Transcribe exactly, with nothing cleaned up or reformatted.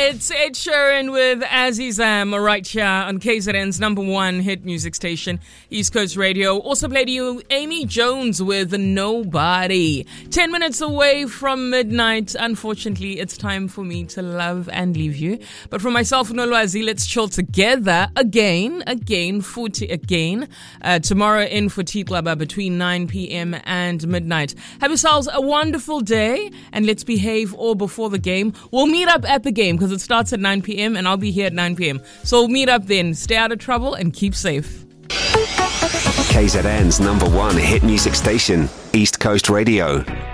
It's Ed Sheeran with Azizam right here on K Z N's number one hit music station, East Coast Radio. Also played you Amy Jones with Nobody. Ten minutes away from midnight. Unfortunately, it's time for me to love and leave you. But for myself, Nolwazi, let's chill together again, again, futhi again. Uh, tomorrow in for Titlaba between nine p.m. and midnight. Have yourselves a wonderful day and let's behave all before the game. We'll meet up at the game because it starts at nine p.m. and I'll be here at nine p.m. So we'll meet up then. Stay out of trouble and keep safe. K Z N's number one hit music station, East Coast Radio.